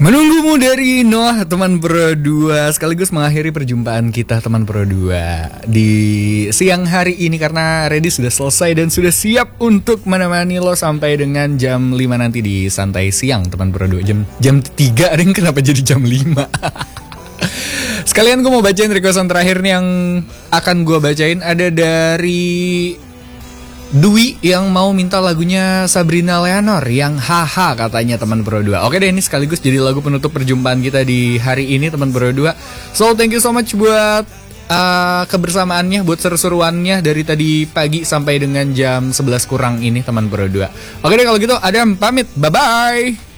Menunggumu dari Noah teman Pro 2, sekaligus mengakhiri perjumpaan kita teman Pro 2 di siang hari ini, karena Reddy sudah selesai dan sudah siap untuk menemani lo sampai dengan jam 5 nanti di Santai Siang teman Pro 2. Jam 3 ring, kenapa jadi jam 5? Sekalian gue mau bacain requestan terakhir nih yang akan gue bacain. Ada dari Dwi yang mau minta lagunya Sabrina Leonor yang haha katanya teman Pro 2. Oke deh, ini sekaligus jadi lagu penutup perjumpaan kita di hari ini teman Pro 2. So thank you so much buat kebersamaannya, buat seru-seruannya dari tadi pagi sampai dengan jam 11 kurang ini teman Pro 2. Oke deh kalau gitu, Adam pamit, bye bye.